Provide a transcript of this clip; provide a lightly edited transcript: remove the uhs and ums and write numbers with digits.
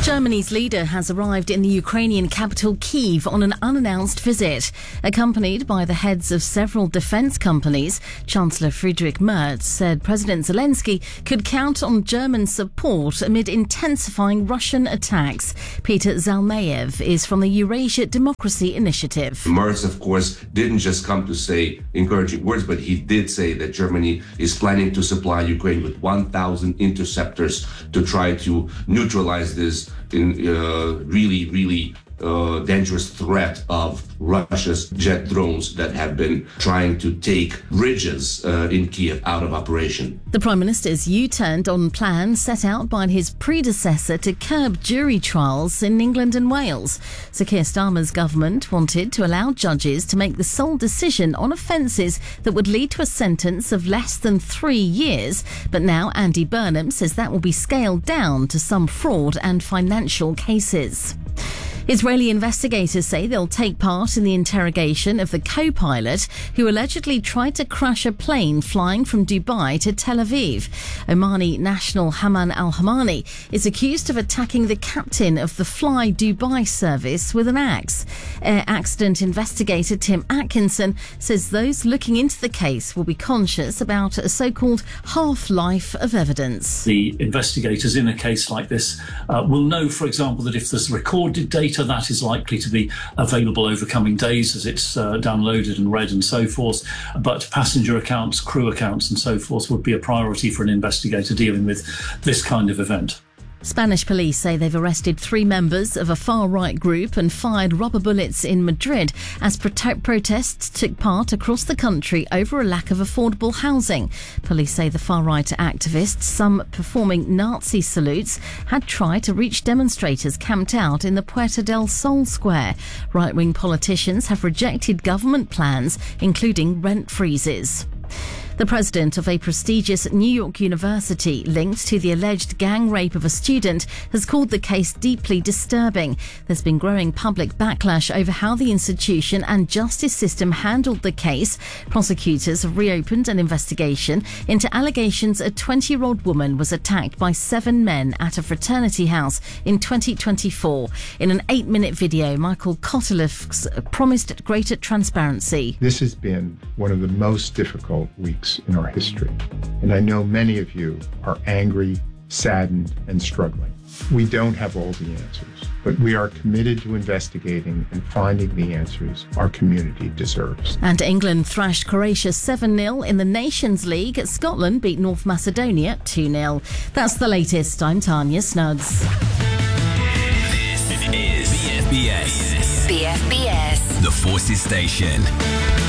Germany's leader has arrived in the Ukrainian capital Kyiv on an unannounced visit. Accompanied by the heads of several defence companies, Chancellor Friedrich Merz said President Zelensky could count on German support amid intensifying Russian attacks. Peter Zalmayev is from the Eurasia Democracy Initiative. Merz, of course, didn't just come to say encouraging words, but he did say that Germany is planning to supply Ukraine with 1,000 interceptors to try to neutralize this really dangerous threat of Russia's jet drones that have been trying to take bridges in Kiev out of operation. The Prime Minister's U-turned on plans set out by his predecessor to curb jury trials in England and Wales. Sir Keir Starmer's government wanted to allow judges to make the sole decision on offences that would lead to a sentence of less than 3 years. But now Andy Burnham says that will be scaled down to some fraud and financial cases. Israeli investigators say they'll take part in the interrogation of the co-pilot who allegedly tried to crash a plane flying from Dubai to Tel Aviv. Omani national Haman al-Hamani is accused of attacking the captain of the Fly Dubai service with an axe. Air accident investigator Tim Atkinson says those looking into the case will be conscious about a so-called half-life of evidence. The investigators in a case like this will know, for example, that if there's recorded data, that is likely to be available over coming days as it's downloaded and read and so forth. But passenger accounts, crew accounts and so forth would be a priority for an investigator dealing with this kind of event. Spanish police say they've arrested 3 members of a far-right group and fired rubber bullets in Madrid as protests took part across the country over a lack of affordable housing. Police say the far-right activists, some performing Nazi salutes, had tried to reach demonstrators camped out in the Puerta del Sol square. Right-wing politicians have rejected government plans, including rent freezes. The president of a prestigious New York university linked to the alleged gang rape of a student has called the case deeply disturbing. There's been growing public backlash over how the institution and justice system handled the case. Prosecutors have reopened an investigation into allegations a 20-year-old woman was attacked by 7 men at a fraternity house in 2024. In an 8-minute video, Michael Kotelevs promised greater transparency. This has been one of the most difficult weeks in our history, and I know many of you are angry, saddened, and struggling. We don't have all the answers, but we are committed to investigating and finding the answers our community deserves. And England thrashed Croatia 7-0 in the Nations League. Scotland beat North Macedonia 2-0. That's the latest. I'm Tanya Snuds. This is BFBS. The Forces Station.